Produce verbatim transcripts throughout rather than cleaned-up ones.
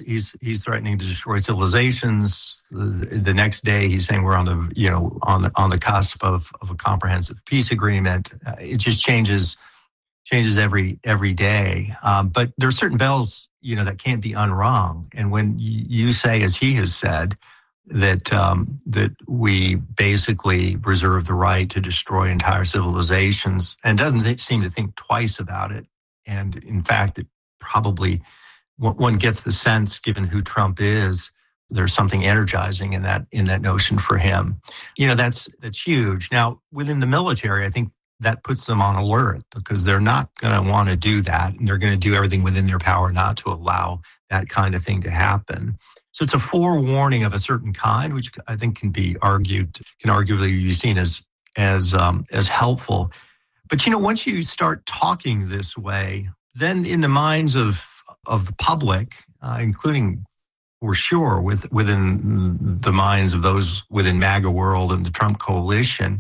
he's he's threatening to destroy civilizations. The, the next day, he's saying we're on the you know on the on the cusp of of a comprehensive peace agreement. Uh, it just changes changes every every day. Um, but there are certain bells, you know, that can't be unrung. And when you say, as he has said, that um, that we basically reserve the right to destroy entire civilizations, and doesn't seem to think twice about it. And in fact, it probably, one gets the sense, given who Trump is, there's something energizing in that in that notion for him. You know, that's that's huge. Now, within the military, I think that puts them on alert, because they're not going to want to do that, and they're going to do everything within their power not to allow that kind of thing to happen. So it's a forewarning of a certain kind, which I think can be argued, can arguably be seen as as um, as helpful. But you know, once you start talking this way, then in the minds of of the public, uh, including for sure with within the minds of those within MAGA world and the Trump coalition,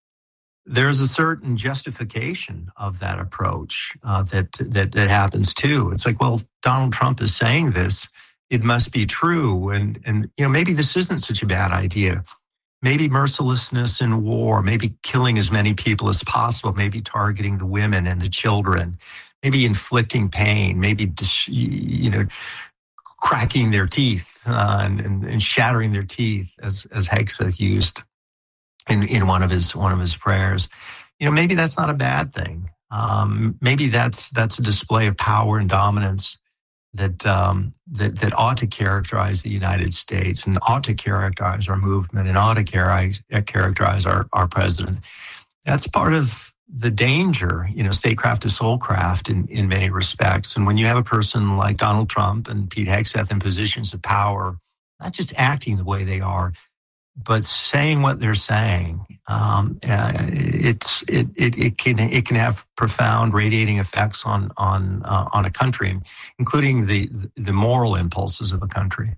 there's a certain justification of that approach uh, that that that happens too. It's like, well, Donald Trump is saying this, it must be true, and and you know, maybe this isn't such a bad idea. Maybe mercilessness in war, maybe killing as many people as possible, maybe targeting the women and the children, maybe inflicting pain, maybe you know, cracking their teeth uh, and, and, and shattering their teeth, as as Hegseth used in, in one of his one of his prayers. You know, maybe that's not a bad thing. Um, maybe that's that's a display of power and dominance that um, that that ought to characterize the United States, and ought to characterize our movement, and ought to characterize, characterize our, our president. That's part of the danger, you know, statecraft to soulcraft in, in many respects. And when you have a person like Donald Trump and Pete Hegseth in positions of power, not just acting the way they are, but saying what they're saying, um, uh, it's it, it it can it can have profound radiating effects on on uh, on a country, including the the moral impulses of a country.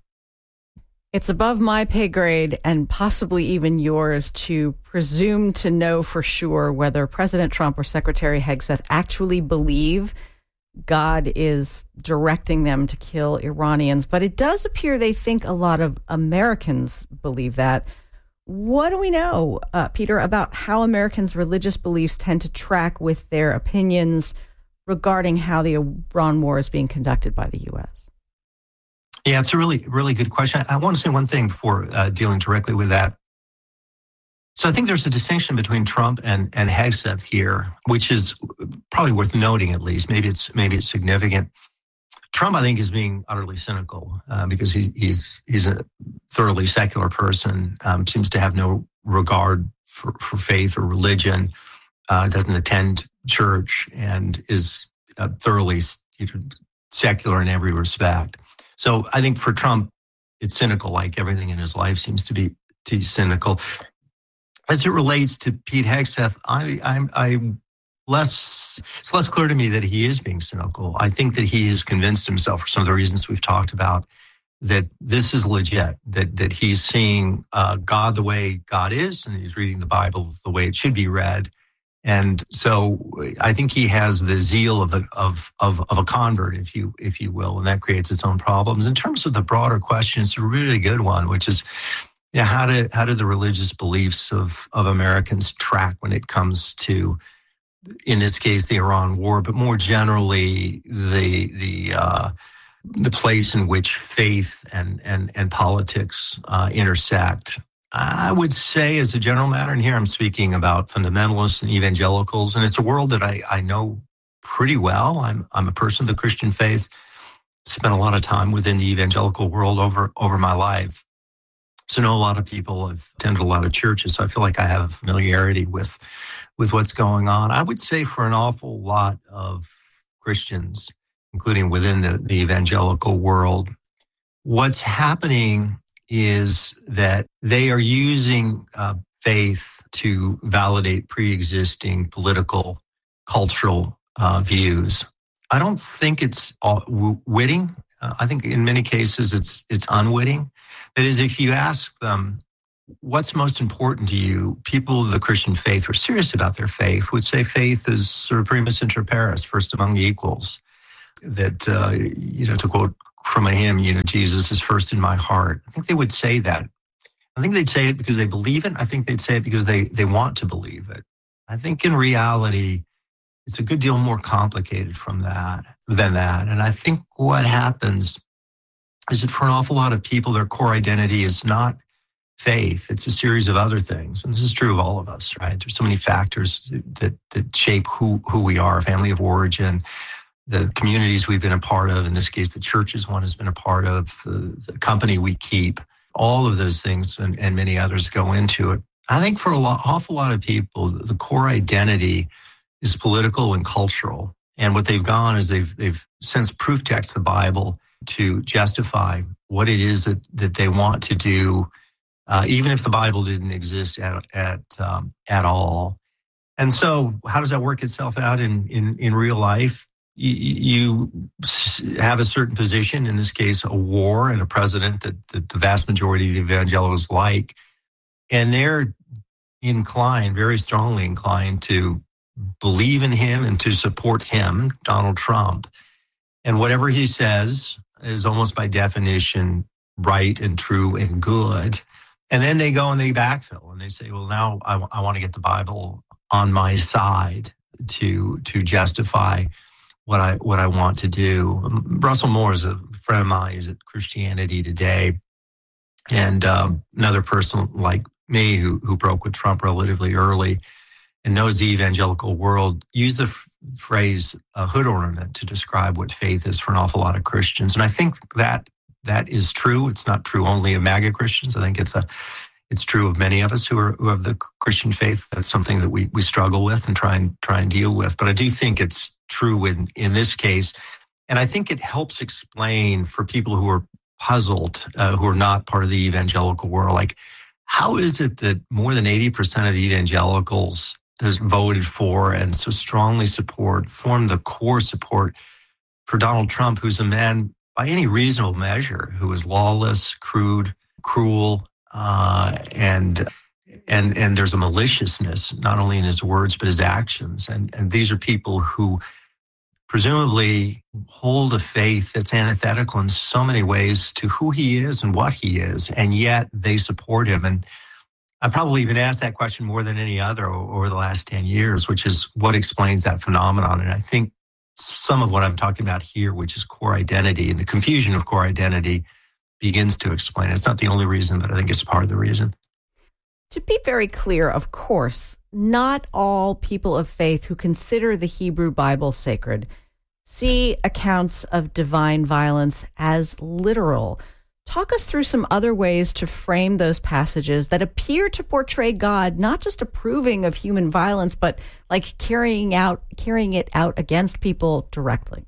It's above my pay grade, and possibly even yours, to presume to know for sure whether President Trump or Secretary Hegseth actually believe God is directing them to kill Iranians. But it does appear they think a lot of Americans believe that. What do we know, uh, Peter, about how Americans' religious beliefs tend to track with their opinions regarding how the Iran war is being conducted by the U S? Yeah, it's a really, really good question. I want to say one thing before uh, dealing directly with that. So I think there's a distinction between Trump and, and Hegseth here, which is probably worth noting at least. Maybe it's maybe it's significant. Trump, I think, is being utterly cynical uh, because he, he's he's a thoroughly secular person, um, seems to have no regard for, for faith or religion, uh, doesn't attend church, and is uh, thoroughly you know, secular in every respect. So I think for Trump, it's cynical, like everything in his life seems to be to be cynical. As it relates to Pete Hegseth, I, I'm, I'm less, it's less clear to me that he is being cynical. I think that he has convinced himself, for some of the reasons we've talked about, that this is legit, that that he's seeing uh, God the way God is, and he's reading the Bible the way it should be read. And so I think he has the zeal of the of of, of a convert, if you if you will, and that creates its own problems. In terms of the broader question, it's a really good one, which is, you know, how do how do the religious beliefs of of Americans track when it comes to, in this case, the Iran war, but more generally the the uh, the place in which faith and and and politics uh, intersect. I would say, as a general matter, and here I'm speaking about fundamentalists and evangelicals, and it's a world that I, I know pretty well. I'm I'm a person of the Christian faith, spent a lot of time within the evangelical world over over my life. So I know a lot of people. I've attended a lot of churches, so I feel like I have a familiarity with with what's going on. I would say for an awful lot of Christians, including within the, the evangelical world, what's happening is that they are using uh, faith to validate pre-existing political, cultural uh, views. I don't think it's all w- witting. Uh, I think in many cases it's it's unwitting. That is, if you ask them, what's most important to you, people of the Christian faith who are serious about their faith would say faith is sort of primus inter pares, first among equals. That, uh, you know, to quote from a hymn, you know, Jesus is first in my heart. I think they would say that. I think they'd say it because they believe it. I think they'd say it because they, they want to believe it. I think in reality, it's a good deal more complicated from that than that. And I think what happens is that for an awful lot of people, their core identity is not faith. It's a series of other things. And this is true of all of us, right? There's so many factors that, that shape who, who we are, family of origin, the communities we've been a part of. In this case, the churches one has been a part of, the, the company we keep. All of those things and, and many others go into it. I think for a lot, awful lot of people, the core identity is political and cultural. And what they've gone is they've they've since proof text the Bible to justify what it is that, that they want to do, uh, even if the Bible didn't exist at at um, at all. And so, how does that work itself out in in, in real life? You, you have a certain position, in this case, a war and a president that, that the vast majority of evangelicals like, and they're inclined, very strongly inclined, to believe in him and to support him, Donald Trump. And whatever he says is almost by definition right and true and good. And then they go and they backfill and they say, well, now I, I want to get the Bible on my side to to justify what I what I want to do. Russell Moore is a friend of mine. He's at Christianity Today. And um, another person like me who who broke with Trump relatively early and knows the evangelical world, use the f- phrase uh, hood ornament to describe what faith is for an awful lot of Christians. And I think that that is true. It's not true only of MAGA Christians. I think it's a it's true of many of us who are who have the Christian faith. That's something that we we struggle with and try and try and deal with. But I do think it's true in in this case, and I think it helps explain for people who are puzzled, uh, who are not part of the evangelical world, like how is it that more than eighty percent of evangelicals has voted for and so strongly support, form the core support for Donald Trump, who's a man by any reasonable measure who is lawless, crude, cruel, uh, and and and there's a maliciousness not only in his words but his actions, and and these are people who presumably hold a faith that's antithetical in so many ways to who he is and what he is, and yet they support him. And I've probably even asked that question more than any other over the last ten years, which is what explains that phenomenon. And I think some of what I'm talking about here, which is core identity and the confusion of core identity, begins to explain it. It's not the only reason, but I think it's part of the reason. To be very clear, of course, not all people of faith who consider the Hebrew Bible sacred see accounts of divine violence as literal. Talk us through some other ways to frame those passages that appear to portray God not just approving of human violence, but like carrying out carrying it out against people directly.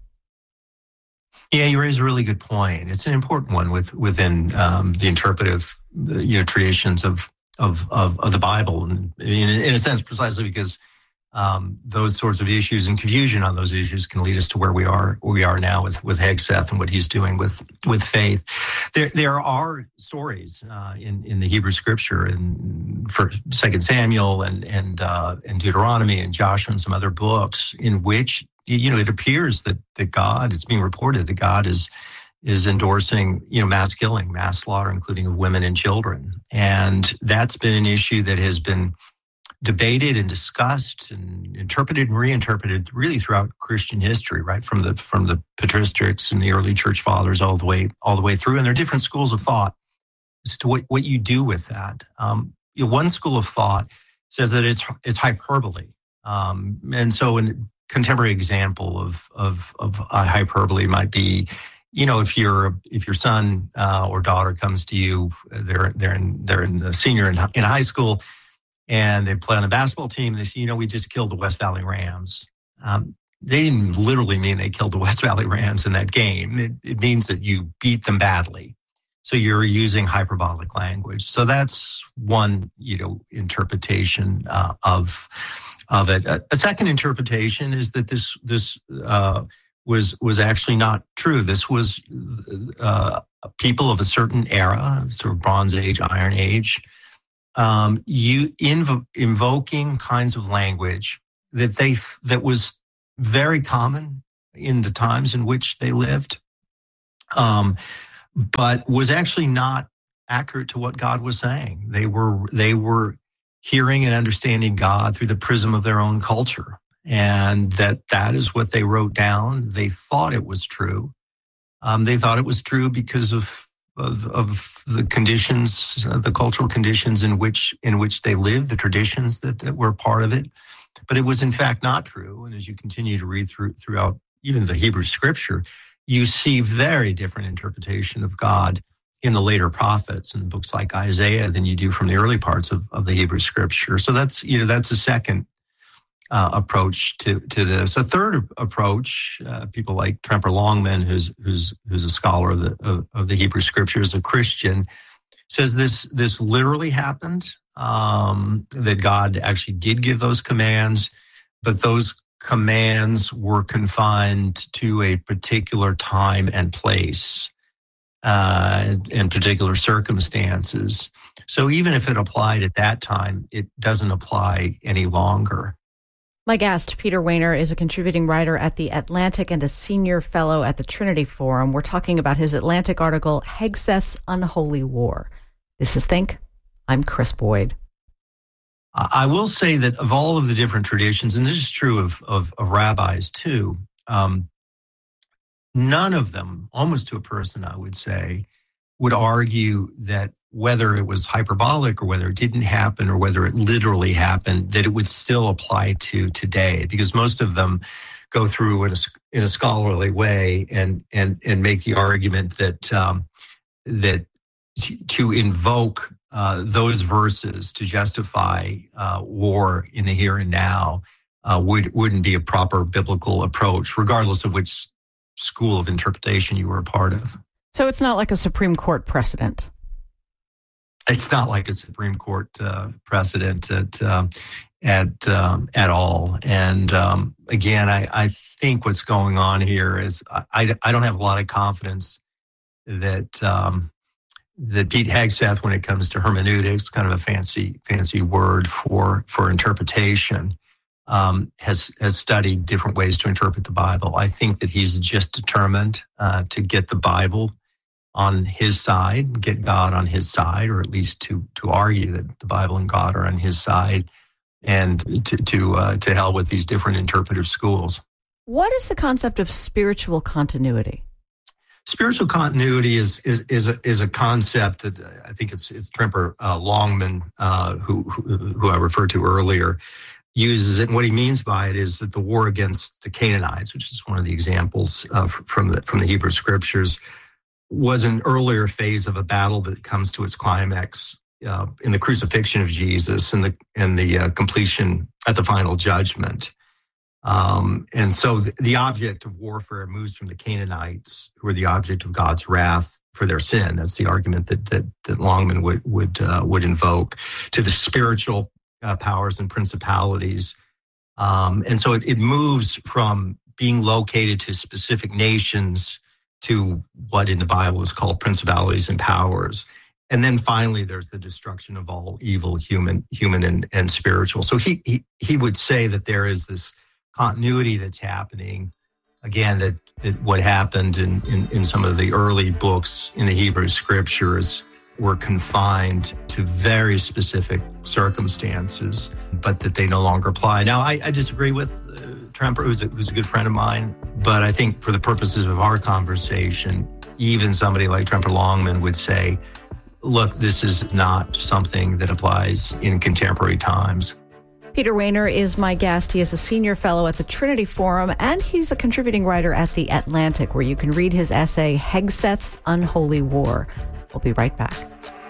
Yeah, you raise a really good point. It's an important one with, within um, the interpretive, you know, traditions of of of, of the Bible, and in, in a sense, precisely because um, those sorts of issues and confusion on those issues can lead us to where we are where we are now with with Hegseth and what he's doing with with faith. There there are stories uh, in in the Hebrew Scripture, in for Second Samuel and and uh, and Deuteronomy and Joshua and some other books in which, you know, it appears that that God, it's being reported that God is is endorsing, you know, mass killing, mass slaughter, including of women and children, and that's been an issue that has been debated and discussed and interpreted and reinterpreted really throughout Christian history, right from the from the patristics and the early church fathers all the way all the way through. And there are different schools of thought as to what, what you do with that. Um, you know, one school of thought says that it's it's hyperbole, um, and so a contemporary example of of of uh, hyperbole might be, you know, if your if your son uh, or daughter comes to you, they're they're in they're in a senior in, in high school, and they play on a basketball team. They say, you know, we just killed the West Valley Rams. Um, they didn't literally mean they killed the West Valley Rams in that game. It, it means that you beat them badly. So you're using hyperbolic language. So that's one, you know, interpretation uh, of of it. A, a second interpretation is that this this uh, was was actually not true. This was uh, people of a certain era, sort of Bronze Age, Iron Age, Um, you inv- invoking kinds of language that they that was very common in the times in which they lived, um, but was actually not accurate to what God was saying. They were they were hearing and understanding God through the prism of their own culture, and that that is what they wrote down. They thought it was true. Um, they thought it was true because of of, of the conditions, uh, the cultural conditions in which in which they lived, the traditions that, that were part of it. But it was in fact not true. And as you continue to read through throughout even the Hebrew Scripture, you see very different interpretation of God in the later prophets and books like Isaiah than you do from the early parts of, of the Hebrew Scripture. So that's, you know, that's a second uh, approach to, to this. A third approach, uh, people like Tremper Longman, who's who's who's a scholar of the of, of the Hebrew Scriptures, a Christian, says this this literally happened. Um, that God actually did give those commands, but those commands were confined to a particular time and place. Uh, in particular circumstances. So even if it applied at that time, it doesn't apply any longer. My guest, Peter Wehner, is a contributing writer at The Atlantic and a senior fellow at the Trinity Forum. We're talking about his Atlantic article, Hegseth's Unholy War. This is Think. I'm Chris Boyd. I will say that of all of the different traditions, and this is true of, of, of rabbis too, um, none of them, almost to a person, I would say, would argue that whether it was hyperbolic or whether it didn't happen or whether it literally happened, that it would still apply to today, because most of them go through in a, in a scholarly way and and and make the argument that um, that t- to invoke uh, those verses to justify uh, war in the here and now uh, would wouldn't be a proper biblical approach, regardless of which school of interpretation you were a part of. So it's not like a Supreme Court precedent. It's not like a Supreme Court uh, precedent at um, at um, at all. And um, again, I, I think what's going on here is I, I don't have a lot of confidence that um, that Pete Hegseth, when it comes to hermeneutics, kind of a fancy fancy word for for interpretation, Um, has has studied different ways to interpret the Bible. I think that he's just determined uh, to get the Bible on his side, get God on his side, or at least to to argue that the Bible and God are on his side, and to to uh, to hell with these different interpretive schools. What is the concept of spiritual continuity? Spiritual continuity is is is a, is a concept that I think it's it's Tremper uh, Longman uh, who, who who I referred to earlier uses it, and what he means by it is that the war against the Canaanites, which is one of the examples uh, from the from the Hebrew Scriptures, was an earlier phase of a battle that comes to its climax uh, in the crucifixion of Jesus and the and the uh, completion at the final judgment. Um, and so the, the object of warfare moves from the Canaanites, who are the object of God's wrath for their sin. That's the argument that that, that Longman would would uh, would invoke, to the spiritual Uh, powers and principalities. Um, and so it, it moves from being located to specific nations to what in the Bible is called principalities and powers. And then finally, there's the destruction of all evil, human, human and, and spiritual. So he, he he would say that there is this continuity that's happening. Again, that, that what happened in, in, in some of the early books in the Hebrew Scriptures were confined to very specific circumstances, but that they no longer apply. Now, I, I disagree with uh, Tremper, who's a, who's a good friend of mine, but I think for the purposes of our conversation, even somebody like Tremper Longman would say, look, this is not something that applies in contemporary times. Peter Wehner is my guest. He is a senior fellow at the Trinity Forum, and he's a contributing writer at The Atlantic, where you can read his essay, Hegseth's Unholy War. We'll be right back.